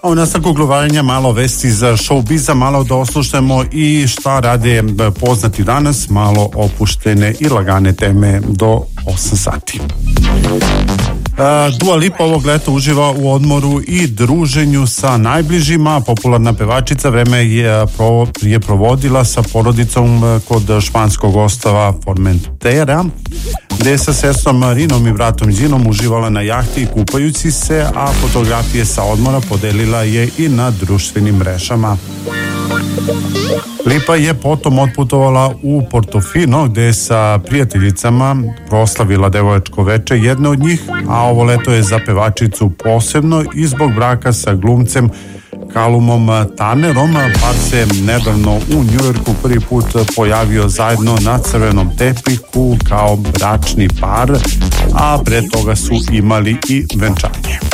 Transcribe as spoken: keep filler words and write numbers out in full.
A u nastavku glovarenja malo vesti za showbiza, malo da oslušamo i šta rade poznati danas, malo opuštene i lagane teme do osam sati. Dua Lipa ovog leta uživa u odmoru i druženju sa najbližima. Popularna pevačica vreme je, je provodila sa porodicom kod španskog ostrva Formentera, gde je sa sestrom Marinom i bratom Đinom uživala na jahti kupajući se, a fotografije sa odmora podelila je i na društvenim mrežama. Lipa je potom otputovala u Portofino, gde je sa prijateljicama proslavila devojačko veče jedne od njih, a ovo leto je za pevačicu posebno i zbog braka sa glumcem Callumom Tannerom. Par se nedavno u Njujorku prvi put pojavio zajedno na crvenom tepihu kao bračni par, a pre toga su imali i venčanje.